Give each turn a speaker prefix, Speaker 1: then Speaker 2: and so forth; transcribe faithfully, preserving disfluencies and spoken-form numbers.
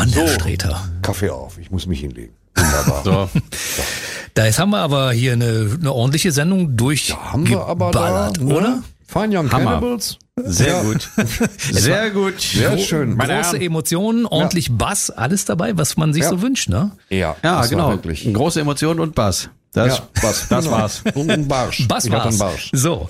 Speaker 1: Mann,
Speaker 2: So,
Speaker 1: Herr Streter.
Speaker 2: Kaffee auf, ich muss mich hinlegen. Wunderbar.
Speaker 3: So.
Speaker 1: Da jetzt haben wir aber hier eine, eine ordentliche Sendung
Speaker 2: Ja, haben wir aber da,
Speaker 1: durchgeballert,
Speaker 2: ne?
Speaker 1: oder?
Speaker 2: Fine Young
Speaker 3: Hammer.
Speaker 2: Cannibals.
Speaker 3: Sehr
Speaker 2: Ja.
Speaker 3: gut. Sehr gut.
Speaker 2: Sehr schön.
Speaker 3: Meine
Speaker 1: Große
Speaker 3: Herren.
Speaker 1: Emotionen, ordentlich Bass, alles dabei, was man sich
Speaker 2: Ja.
Speaker 1: so wünscht, ne?
Speaker 2: Ja,
Speaker 3: Ja,
Speaker 2: das war
Speaker 3: genau.
Speaker 2: Wirklich.
Speaker 3: Große Emotionen und Bass. Das,
Speaker 2: Ja, Bass.
Speaker 3: das
Speaker 2: Genau.
Speaker 3: war's.
Speaker 2: Und ein Barsch.
Speaker 1: Bass
Speaker 2: Ich hatte
Speaker 1: war's.
Speaker 2: einen Barsch.
Speaker 1: So,